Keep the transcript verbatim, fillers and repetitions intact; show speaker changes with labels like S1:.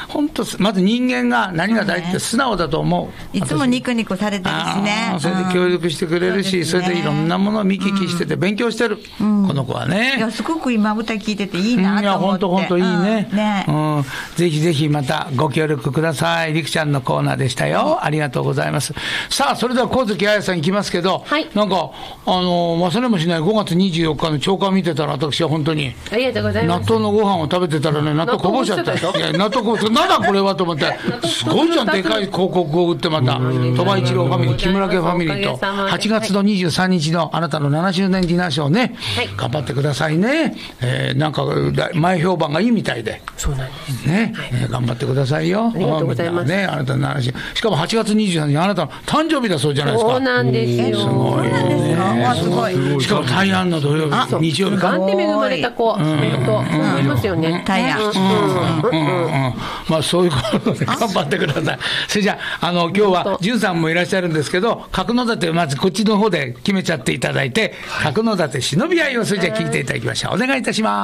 S1: 本当まず人間が何が大事って素直だと思う。
S2: いつもニコニコされてるしね。
S1: それで協力してくれるし、うん、それでいろんなものを見聞きしてて勉強してる、うん、この子はね。
S2: いやすごく今歌聞いてていいなと思って、うん、いや
S1: 本当本当いいね、
S2: うんね、
S1: うん、ぜひぜひまたご協力ください。りくちゃんのコーナーでしたよ、うん、ありがとうございます。さあそれでは神月彩さんいきますけど、はい、なんかあの忘れもしないごがつにじゅうよっかの朝刊見てたら、私は本当に
S3: ありがとうございます。
S1: 納豆のご飯を食べてたらね、納豆こぼしちゃった。いや納豆こぼしなんだこれはと思って、すごいじゃん、でかい広告を打ってまた鳥羽一郎ファミリー、木村家ファミリーとはちがつのにじゅうさんにちのあなたのななしゅうねんディナーショーね、はい、頑張ってくださいね、えー、なんか前評判がいいみたいで、
S3: そうなんです
S1: ね、はい、えー、頑張ってくださいよ。
S3: ありがとうございます。
S1: ね、あなたのななしゅうしかもはちがつにじゅうさんにちあなたの誕生日だそうじゃないですか。
S3: そうなんですよ。
S1: すごいね、すごい。しかも大安の土曜日、日曜日か。
S3: なんて恵まれた子、本当思いますよね。
S2: 大安。
S1: まあそういうことで頑張ってください。それじゃあ、あの今日はじゅんさんもいらっしゃるんですけど、角館まずこっちの方で決めちゃっていただいて、角館忍び合いをそれじゃあ聞いていただきましょう。お願いいたします。